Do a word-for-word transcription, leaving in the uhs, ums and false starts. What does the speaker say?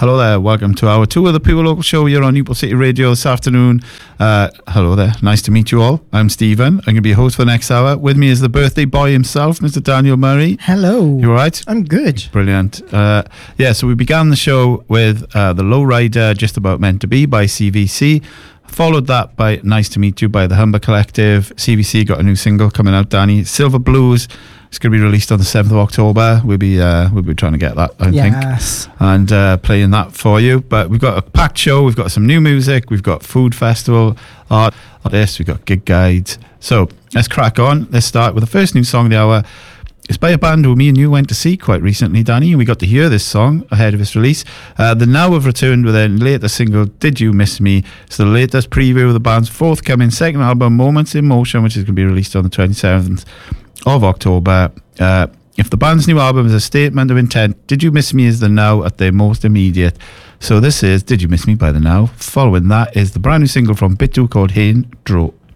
hello there. Welcome to our Two Other People Local show here on Newport City Radio this afternoon. Uh, hello there. Nice to meet you all. I'm Stephen. I'm going to be your host for the next hour. With me is the birthday boy himself, Mister Daniel Murray. Hello. You all right? I'm good. Brilliant. Uh, yeah, so we began the show with uh, The Lowrider, Just About Meant to Be by C V C. Followed that by Nice to Meet You by the Humber Collective. C V C got a new single coming out, Danny. Silver Blues. It's going to be released on the seventh of October. We'll be uh, we'll be trying to get that, I yes. think, and uh, playing that for you. But we've got a packed show. We've got some new music. We've got food festival, art, artists. We've got gig guides. So let's crack on. Let's start with the first new song of the hour. It's by a band who me and you went to see quite recently, Danny, and we got to hear this song ahead of its release. Uh, the Now have returned with their latest single, Did You Miss Me? It's the latest preview of the band's forthcoming second album, Moments in Motion, which is going to be released on the twenty-seventh of October. Uh, if the band's new album is a statement of intent, Did You Miss Me is the Now at their most immediate. So this is Did You Miss Me by the Now. Following that is the brand new single from Bitu called Hein Dro.